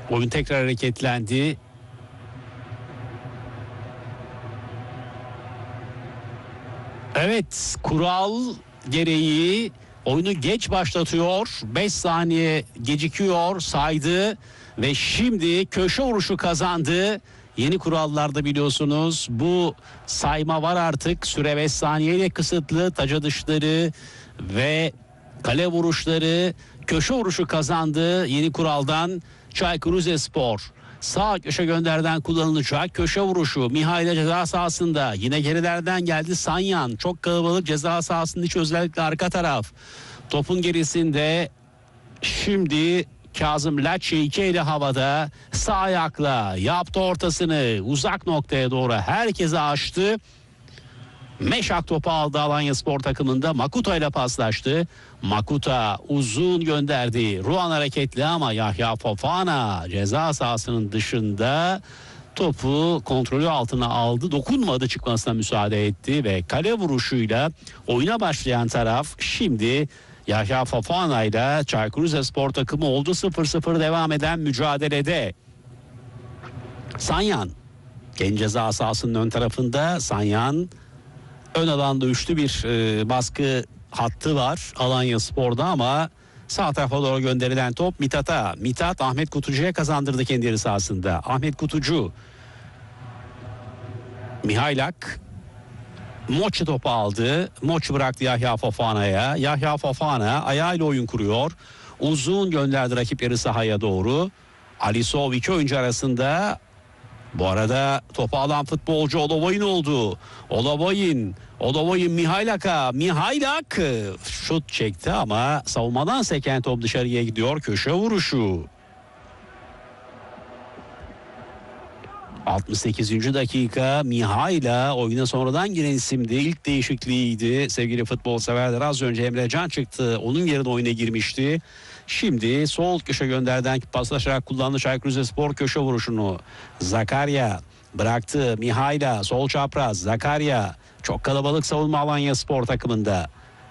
Oyun tekrar hareketlendi. Evet, kural gereği oyunu geç başlatıyor. 5 saniye gecikiyor, saydı ve şimdi köşe vuruşu kazandı. Yeni kurallarda biliyorsunuz bu sayma var artık. Süre 5 saniyeyle kısıtlı. Taca dışları ve kale vuruşları, köşe vuruşu kazandı. Yeni kuraldan Çaykur Rizespor. Sağ köşe gönderden kullanılacak köşe vuruşu. Mihail ceza sahasında. Yine gerilerden geldi Sanyan. Çok kalabalık ceza sahasının içi, özellikle arka taraf. Topun gerisinde şimdi Kazım Laçi 2 eli havada. Sağ ayakla yaptı ortasını. Uzak noktaya doğru herkese açtı. Meşak topu aldı Alanyaspor takımında. Makuta ile paslaştı. Makuta uzun gönderdi. Ruan hareketli ama Yahya Fofana ceza sahasının dışında topu kontrolü altına aldı. Dokunmadı, çıkmasına müsaade etti ve kale vuruşuyla oyuna başlayan taraf şimdi Yahya Fofana ile Çaykur Rizespor takımı oldu. 0-0 devam eden mücadelede. Sanyan kendi ceza sahasının ön tarafında. Sanyan ön alanda üçlü bir baskı hattı var Alanyaspor'da ama sağ tarafa doğru gönderilen top Mithat'a. Mithat Ahmet Kutucu'ya kazandırdı kendi yarı sahasında. Ahmet Kutucu, Mihailak, Moçi topu aldı. Moçi bıraktı Yahya Fofana'ya. Yahya Fofana ayağıyla oyun kuruyor. Uzun gönderdi rakip yarı sahaya doğru. Alisov iki oyuncu arasında. Bu arada topu alan futbolcu Olovoyin oldu. Olovoyin Mihailak'a. Mihailak şut çekti ama savunmadan seken top dışarıya gidiyor. Köşe vuruşu. 68. dakika. Mihaila oyuna sonradan giren isimdi. İlk değişikliğiydi sevgili futbol severler. Az önce Emre Can çıktı. Onun yerine oyuna girmişti. Şimdi sol köşe gönderden paslaşarak kullandı Çaykur Rizespor köşe vuruşunu. Zakarya bıraktı. Mihaila sol çapraz. Zakarya çok kalabalık savunma Alanyaspor takımında.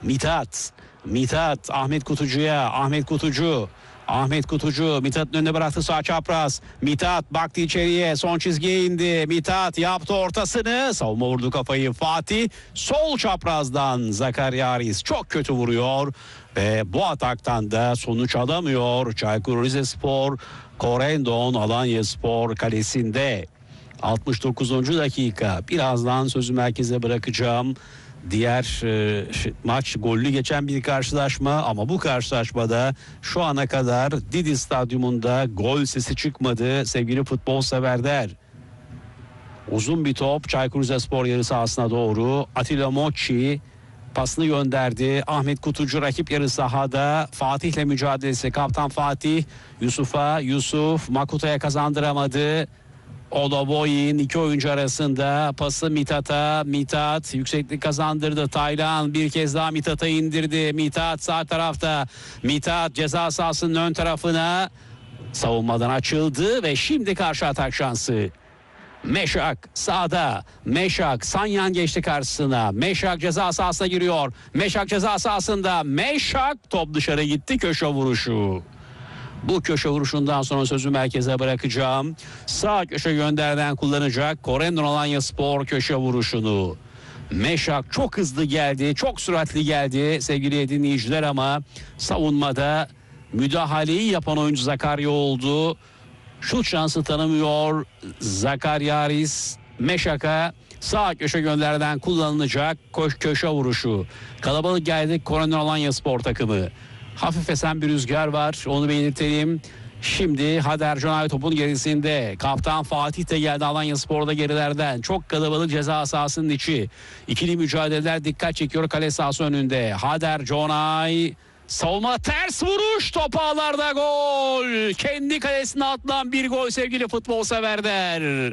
Mithat Ahmet Kutucu'ya. Ahmet Kutucu Mithat'ın önüne bıraktı sağ çapraz. Mithat baktı içeriye, son çizgiye indi. Mithat yaptı ortasını. Savunma vurdu kafayı Fatih. Sol çaprazdan Zakarya Aris çok kötü vuruyor. Ve bu ataktan da sonuç alamıyor Çaykur Rizespor. Korendon Alanyaspor kalesinde. 69. dakika. Birazdan sözü merkeze bırakacağım. Diğer maç gollü geçen bir karşılaşma ama bu karşılaşmada şu ana kadar Didi Stadyumunda gol sesi çıkmadı sevgili futbol severler. Uzun bir top Çaykur Rizespor yarı sahasına doğru. Atilla Moçi pasını gönderdi. Ahmet Kutucu rakip yarı sahada. Fatih'le mücadelesi. Kaptan Fatih Yusuf Makuta'ya kazandıramadı. Olovoyin iki oyuncu arasında pası Mithat'a. Mithat yükseklik kazandırdı. Taylan bir kez daha Mithat'a indirdi. Mithat sağ tarafta. Mithat ceza sahasının ön tarafına savunmadan açıldı ve şimdi karşı atak şansı. Meşak sağda. Meşak Sanyan geçti karşısına. Meşak ceza sahasına giriyor. Meşak ceza sahasında. Meşak top dışarı gitti, köşe vuruşu. Bu köşe vuruşundan sonra sözü merkeze bırakacağım. Sağ köşe gönderden kullanacak Korendon Alanyaspor köşe vuruşunu. Meşak çok hızlı geldi, çok süratli geldi sevgili dinleyiciler ama savunmada müdahaleyi yapan oyuncu Zakarya oldu. Şut şansı tanımıyor Zakarya Aris. Meşak'a sağ köşe gönderden kullanılacak köşe vuruşu. Kalabalık geldik Korendon Alanyaspor takımı. Hafif esen bir rüzgar var, onu belirtelim. Şimdi Hader Canay topun gerisinde. Kaptan Fatih de geldi Alanyaspor'da gerilerden. Çok kalabalık ceza sahasının içi. İkili mücadeleler dikkat çekiyor kale sahası önünde. Hader Canay savunma ters vuruş, top ağlarda gol. Kendi kalesine atılan bir gol sevgili futbol severler.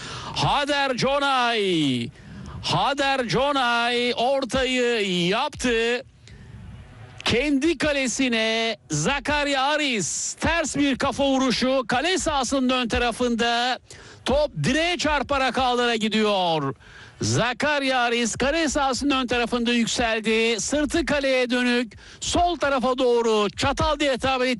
Hader Canay ortayı yaptı. Kendi kalesine Zakarya Aris ters bir kafa vuruşu, kale sahasının ön tarafında top direğe çarparak ağlara gidiyor. Zakarya Aris kale sahasının ön tarafında yükseldi. Sırtı kaleye dönük sol tarafa doğru çatal diye tabir